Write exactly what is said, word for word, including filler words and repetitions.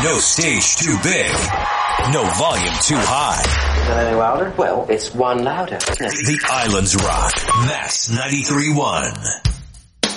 No stage too big. No volume too high. Is that any louder? Well, it's one louder. The Islands rock. That's ninety-three point one.